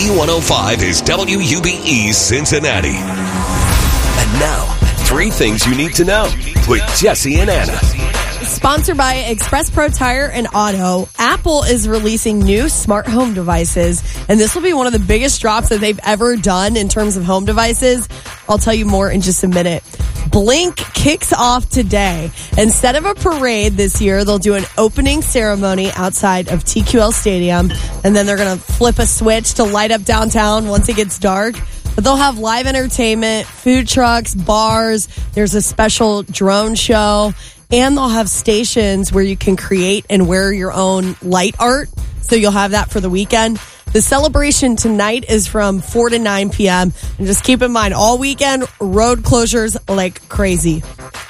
B105 is WUBE Cincinnati. And now, 3 things you need to know with Jesse and Anna. Sponsored by Express Pro Tire and Auto, Apple is releasing new smart home devices, and this will be one of the biggest drops that they've ever done in terms of home devices. I'll tell you more in just a minute. Blink kicks off today. Instead of a parade this year, they'll do an opening ceremony outside of TQL Stadium, and then they're going to flip a switch to light up downtown once it gets dark. But they'll have live entertainment, food trucks, bars. There's a special drone show. And they'll have stations where you can create and wear your own light art. So you'll have that for the weekend. The celebration tonight is from 4 to 9 p.m. And just keep in mind, all weekend, road closures like crazy.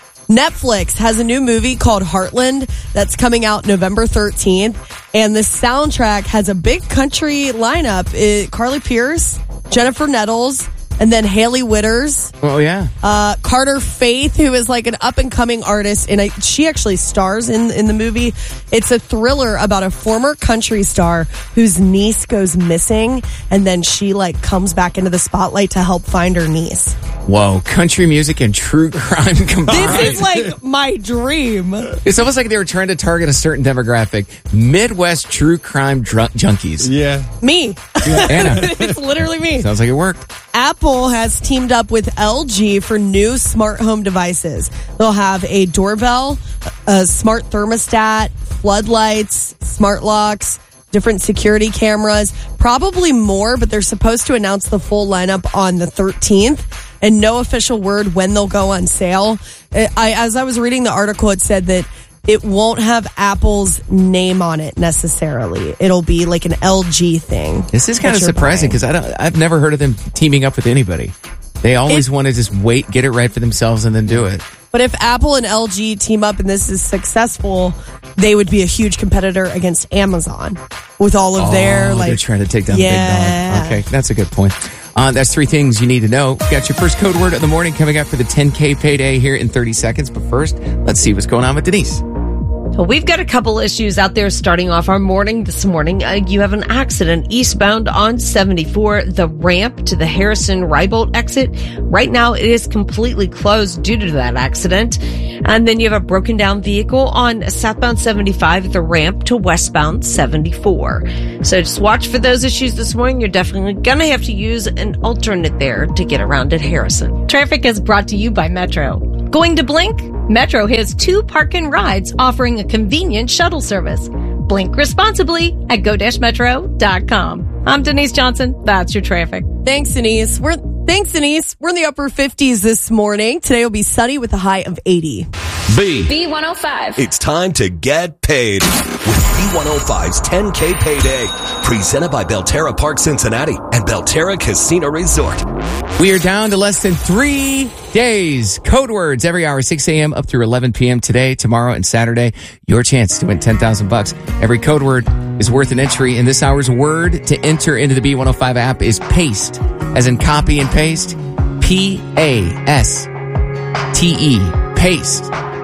Netflix has a new movie called Heartland that's coming out November 13th. And the soundtrack has a big country lineup. Carly Pierce, Jennifer Nettles, and then Haley Witters. Oh, yeah. Carter Faith, who is like an up-and-coming artist, and she actually stars in the movie. It's a thriller about a former country star whose niece goes missing, and then she like comes back into the spotlight to help find her niece. Whoa, country music and true crime combined. This is like my dream. It's almost like they were trying to target a certain demographic. Midwest true crime junkies. Yeah. Me. Anna. It's literally me. Sounds like it worked. Apple has teamed up with LG for new smart home devices. They'll have a doorbell, a smart thermostat, floodlights, smart locks, different security cameras, probably more, but they're supposed to announce the full lineup on the 13th. And no official word when they'll go on sale. As I was reading the article, it said that it won't have Apple's name on it necessarily. It'll be like an LG thing. This is kind of surprising because I've never heard of them teaming up with anybody. They always want to just wait, get it right for themselves, and then do it. But if Apple and LG team up and this is successful, they would be a huge competitor against Amazon with all of their they're trying to take down the big dog. Okay, that's a good point. That's 3 things you need to know. Got your first code word of the morning coming up for the 10K payday here in 30 seconds. But first, let's see what's going on with Denise. Well, we've got a couple issues out there starting off our morning this morning. You have an accident eastbound on 74, the ramp to the Harrison-Rybolt exit. Right now, it is completely closed due to that accident. And then you have a broken down vehicle on southbound 75, the ramp to westbound 74. So just watch for those issues this morning. You're definitely going to have to use an alternate there to get around at Harrison. Traffic is brought to you by Metro. Going to Blink? Metro has 2 park and rides offering a convenient shuttle service. Blink responsibly at go-metro.com. I'm Denise Johnson. That's your traffic. Thanks, Denise. We're in the upper 50s this morning. Today will be sunny with a high of 80. B105. It's time to get paid with B105's 10K payday. Presented by Belterra Park Cincinnati and Belterra Casino Resort. We are down to less than 3 days. Code words every hour, 6 a.m. up through 11 p.m. today, tomorrow, and Saturday. Your chance to win $10,000. Every code word is worth an entry. And this hour's word to enter into the B105 app is paste, as in copy and paste. P-A-S-T-E. Paste.